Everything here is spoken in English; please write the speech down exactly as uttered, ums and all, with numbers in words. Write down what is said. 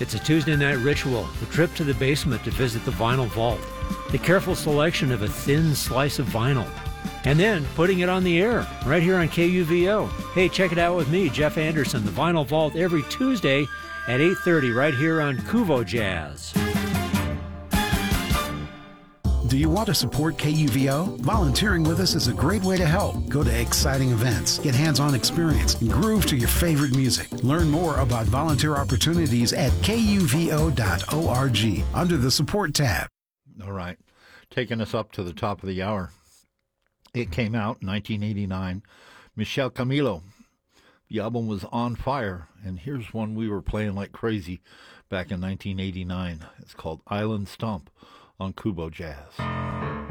It's a Tuesday night ritual, a trip to the basement to visit the vinyl vault, the careful selection of a thin slice of vinyl, and then putting it on the air right here on K U V O. Hey, check it out with me, Jeff Anderson, the Vinyl Vault, every Tuesday at eight thirty right here on Kuvo Jazz. Do you want to support K U V O? Volunteering with us is a great way to help. Go to exciting events, get hands-on experience, and groove to your favorite music. Learn more about volunteer opportunities at K U V O dot org under the Support tab. All right. Taking us up to the top of the hour. It came out in nineteen eighty-nine. Michel Camilo. The album was On Fire, and here's one we were playing like crazy back in nineteen eighty-nine. It's called Island Stomp on Kubo Jazz.